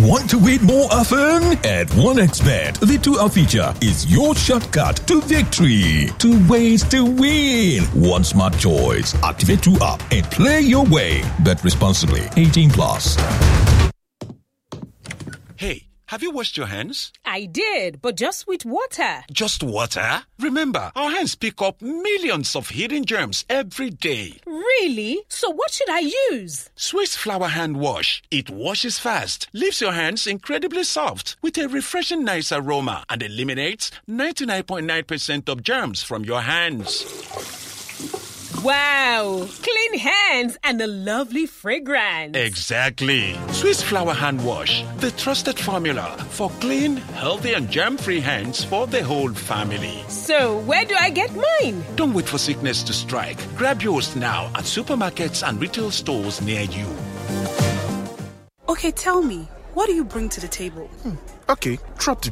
Want to win more often? At 1xBet, the 2-hour feature is your shortcut to victory. 2 ways to win. One smart choice. Activate 2-up and play your way. Bet responsibly. 18 plus. Hey, have you washed your hands? I did, but just with water. Just water? Remember, our hands pick up millions of hidden germs every day. Really? So what should I use? Swiss Flower Hand Wash. It washes fast, leaves your hands incredibly soft with a refreshing nice aroma and eliminates 99.9% of germs from your hands. Wow! Clean hands and a lovely fragrance. Exactly. Swiss Flower Hand Wash, the trusted formula for clean, healthy and germ-free hands for the whole family. So, where do I get mine? Don't wait for sickness to strike. Grab yours now at supermarkets and retail stores near you. Okay, tell me, what do you bring to the table? Okay, drop the